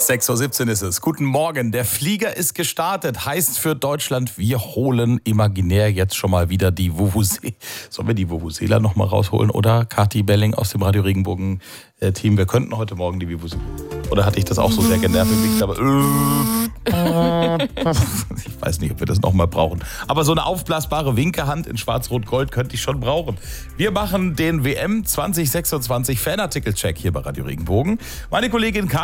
6:17 Uhr ist es. Guten Morgen. Der Flieger ist gestartet. Heißt für Deutschland, wir holen imaginär jetzt schon mal wieder die Vuvuzela. Sollen wir die Vuvuzela noch mal rausholen? Oder Kathi Belling aus dem Radio Regenbogen-Team? Wir könnten heute Morgen die Vuvuzela. Oder hatte ich das auch so sehr genervt? Aber ich weiß nicht, ob wir das noch mal brauchen. Aber so eine aufblasbare Winkehand in Schwarz-Rot-Gold könnte ich schon brauchen. Wir machen den WM 2026 Fanartikel-Check hier bei Radio Regenbogen. Meine Kollegin